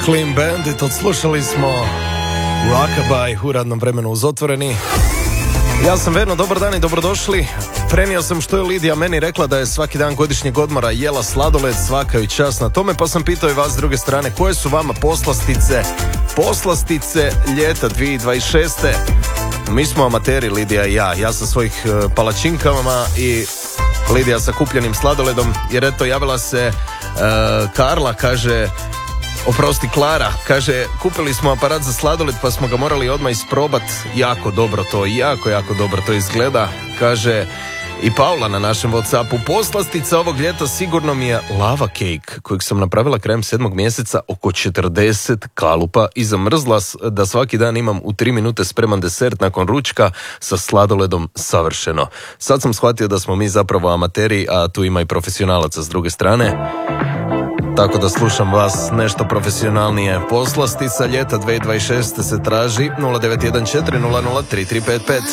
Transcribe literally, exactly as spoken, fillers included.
Clean Bandit, odslušali smo Rockabye u radnom vremenu uz Otvoreni. Ja sam Verno, dobar dan i dobrodošli. Prenio sam što je Lidija meni rekla da je svaki dan godišnjeg odmora jela sladoled, svaka joj čast na tome, pa sam pitao i vas s druge strane koje su vama poslastice, poslastice ljeta dvije tisuće dvadeset šeste. Mi smo amateri, Lidija i ja, ja sa svojih uh, palačinkama i Lidija sa kupljenim sladoledom, jer eto javila se uh, Karla, kaže, oprosti Klara, kaže, kupili smo aparat za sladoled pa smo ga morali odmah isprobat, jako dobro to, jako, jako dobro to izgleda, kaže i Paula na našem WhatsAppu, poslastica ovog ljeta sigurno mi je lava cake, kojeg sam napravila krajem sedmog mjeseca, oko četrdeset kalupa i zamrzla da svaki dan imam u tri minute spreman desert nakon ručka sa sladoledom savršeno. Sad sam shvatio da smo mi zapravo amateri, a tu ima i profesionalaca s druge strane. Tako da slušam vas nešto profesionalnije. Poslastica ljeta dvije tisuće dvadeset šeste se traži nula devet jedan četiri nula nula tri tri pet pet.